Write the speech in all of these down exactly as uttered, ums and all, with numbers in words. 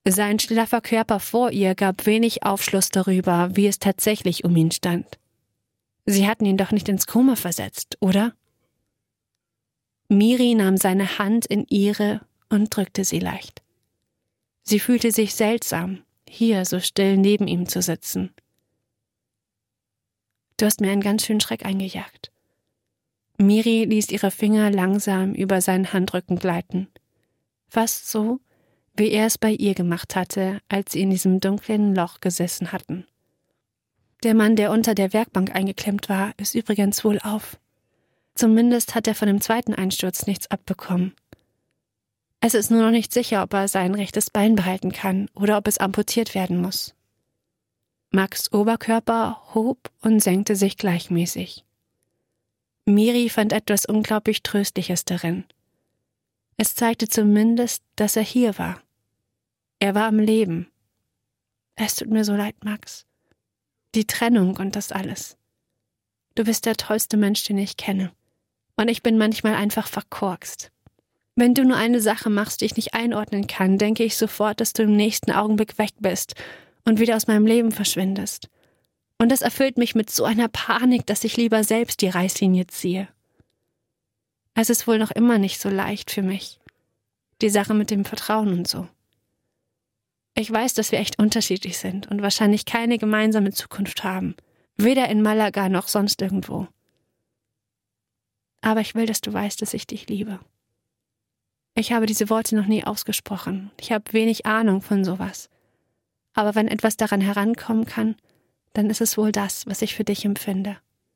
Sein schlaffer Körper vor ihr gab wenig Aufschluss darüber, wie es tatsächlich um ihn stand. Sie hatten ihn doch nicht ins Koma versetzt, oder? Miri nahm seine Hand in ihre und drückte sie leicht. Sie fühlte sich seltsam, hier so still neben ihm zu sitzen. »Du hast mir einen ganz schönen Schreck eingejagt.« Miri ließ ihre Finger langsam über seinen Handrücken gleiten. Fast so, wie er es bei ihr gemacht hatte, als sie in diesem dunklen Loch gesessen hatten. »Der Mann, der unter der Werkbank eingeklemmt war, ist übrigens wohlauf. Zumindest hat er von dem zweiten Einsturz nichts abbekommen. Es ist nur noch nicht sicher, ob er sein rechtes Bein behalten kann oder ob es amputiert werden muss.« Max' Oberkörper hob und senkte sich gleichmäßig. Miri fand etwas unglaublich Tröstliches darin. Es zeigte zumindest, dass er hier war. Er war am Leben. »Es tut mir so leid, Max. Die Trennung und das alles. Du bist der tollste Mensch, den ich kenne. Und ich bin manchmal einfach verkorkst. Wenn du nur eine Sache machst, die ich nicht einordnen kann, denke ich sofort, dass du im nächsten Augenblick weg bist und wieder aus meinem Leben verschwindest. Und das erfüllt mich mit so einer Panik, dass ich lieber selbst die Reißlinie ziehe. Es ist wohl noch immer nicht so leicht für mich. Die Sache mit dem Vertrauen und so. Ich weiß, dass wir echt unterschiedlich sind und wahrscheinlich keine gemeinsame Zukunft haben. Weder in Malaga noch sonst irgendwo. Aber ich will, dass du weißt, dass ich dich liebe. Ich habe diese Worte noch nie ausgesprochen. Ich habe wenig Ahnung von sowas. Aber wenn etwas daran herankommen kann, dann ist es wohl das, was ich für dich empfinde.«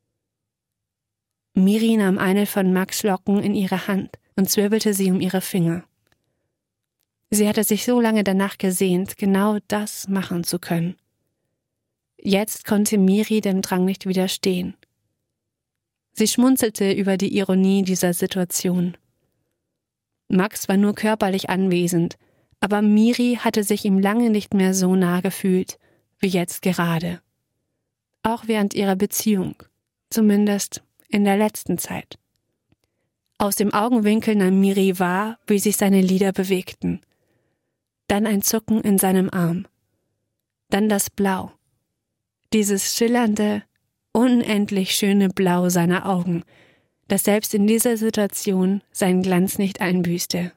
Miri nahm eine von Max' Locken in ihre Hand und zwirbelte sie um ihre Finger. Sie hatte sich so lange danach gesehnt, genau das machen zu können. Jetzt konnte Miri dem Drang nicht widerstehen. Sie schmunzelte über die Ironie dieser Situation. Max war nur körperlich anwesend, aber Miri hatte sich ihm lange nicht mehr so nah gefühlt, wie jetzt gerade. Auch während ihrer Beziehung, zumindest in der letzten Zeit. Aus dem Augenwinkel nahm Miri wahr, wie sich seine Lider bewegten. Dann ein Zucken in seinem Arm. Dann das Blau. Dieses schillernde, unendlich schöne Blau seiner Augen, das selbst in dieser Situation seinen Glanz nicht einbüßte.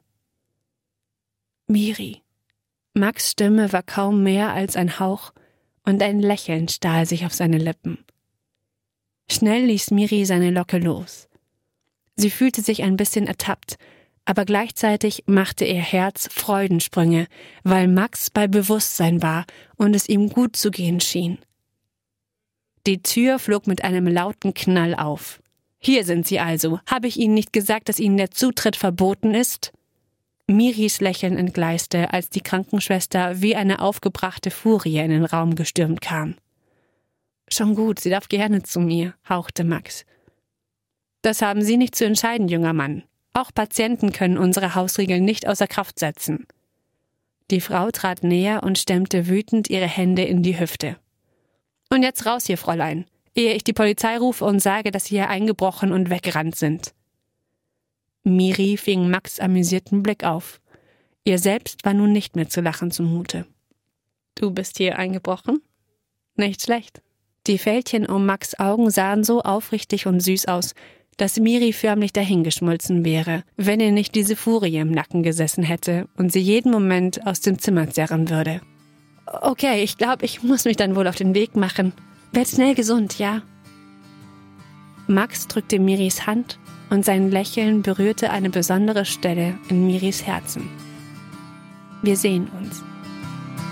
Miri. Max' Stimme war kaum mehr als ein Hauch und ein Lächeln stahl sich auf seine Lippen. Schnell ließ Miri seine Locke los. Sie fühlte sich ein bisschen ertappt, aber gleichzeitig machte ihr Herz Freudensprünge, weil Max bei Bewusstsein war und es ihm gut zu gehen schien. Die Tür flog mit einem lauten Knall auf. »Hier sind Sie also. Habe ich Ihnen nicht gesagt, dass Ihnen der Zutritt verboten ist?« Miris Lächeln entgleiste, als die Krankenschwester wie eine aufgebrachte Furie in den Raum gestürmt kam. »Schon gut, sie darf gerne zu mir«, hauchte Max. »Das haben Sie nicht zu entscheiden, junger Mann. Auch Patienten können unsere Hausregeln nicht außer Kraft setzen.« Die Frau trat näher und stemmte wütend ihre Hände in die Hüfte. »Und jetzt raus hier, Fräulein, ehe ich die Polizei rufe und sage, dass Sie hier eingebrochen und weggerannt sind.« Miri fing Max' amüsierten Blick auf. Ihr selbst war nun nicht mehr zu lachen zumute. »Du bist hier eingebrochen? Nicht schlecht.« Die Fältchen um Max' Augen sahen so aufrichtig und süß aus, dass Miri förmlich dahingeschmolzen wäre, wenn ihr nicht diese Furie im Nacken gesessen hätte und sie jeden Moment aus dem Zimmer zerren würde. »Okay, ich glaube, ich muss mich dann wohl auf den Weg machen. Werd schnell gesund, ja?« Max drückte Miris Hand und sein Lächeln berührte eine besondere Stelle in Miris Herzen. »Wir sehen uns.«